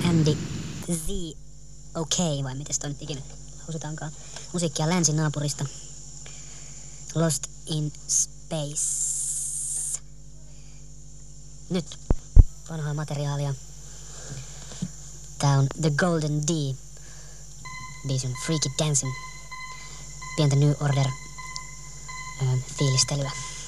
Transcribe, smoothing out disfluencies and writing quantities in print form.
Andy Z. Okei, vai miten toi nyt ikinä lausutaankaan. Musiikkia länsinaapurista. Lost in Space. Nyt vanhaa materiaalia. Tää on The Golden D. Biisi on Freaky Dancing. Pientä New Order fiilistelyä.